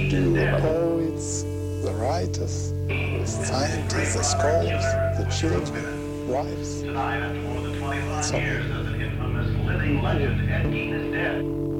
do the poets, the writers, the scientists, the scholars, the children, wives. Tonight, after more than 25 years as an infamous living legend, Ed Gein is dead.